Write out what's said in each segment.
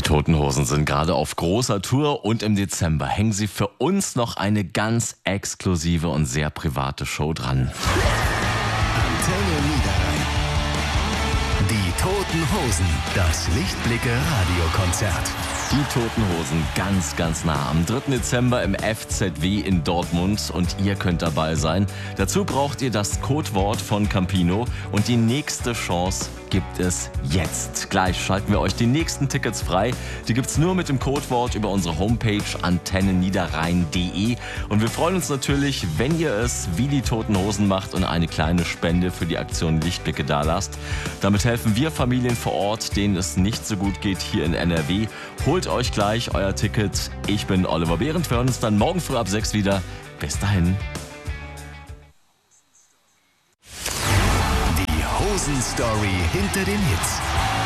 Toten Hosen sind gerade auf großer Tour und im Dezember hängen sie für uns noch eine ganz exklusive und sehr private Show dran. Antenne Niederrhein. Die Toten Hosen, das Lichtblicke Radiokonzert. Die Toten Hosen ganz, ganz nah am 3. Dezember im FZW in Dortmund und ihr könnt dabei sein. Dazu braucht ihr das Codewort von Campino und die nächste Chance gibt es jetzt. Gleich schalten wir euch die nächsten Tickets frei. Die gibt's nur mit dem Codewort über unsere Homepage antenneniederrhein.de und wir freuen uns natürlich, wenn ihr es wie die Toten Hosen macht und eine kleine Spende für die Aktion Lichtblicke dalasst. Damit helfen wir Familien vor Ort, denen es nicht so gut geht hier in NRW. Holt euch gleich euer Ticket. Ich bin Oliver Behrendt. Wir hören uns dann morgen früh ab 6 wieder. Bis dahin. Hosen-Story hinter den Hits.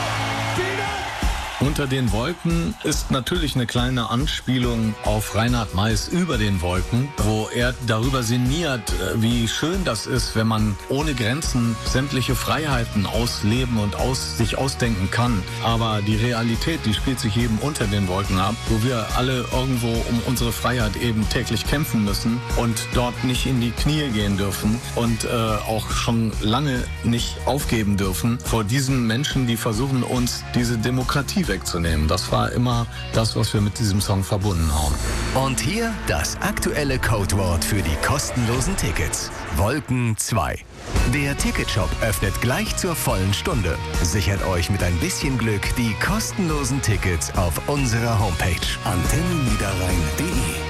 Unter den Wolken ist natürlich eine kleine Anspielung auf Reinhard Meiß Über den Wolken, wo er darüber sinniert, wie schön das ist, wenn man ohne Grenzen sämtliche Freiheiten ausleben und sich ausdenken kann. Aber die Realität, die spielt sich eben unter den Wolken ab, wo wir alle irgendwo um unsere Freiheit eben täglich kämpfen müssen und dort nicht in die Knie gehen dürfen und auch schon lange nicht aufgeben dürfen vor diesen Menschen, die versuchen, uns diese Demokratie wegzunehmen. Das war immer das, was wir mit diesem Song verbunden haben. Und hier das aktuelle Codewort für die kostenlosen Tickets. Wolken 2. Der Ticketshop öffnet gleich zur vollen Stunde. Sichert euch mit ein bisschen Glück die kostenlosen Tickets auf unserer Homepage antenneniederrhein.de.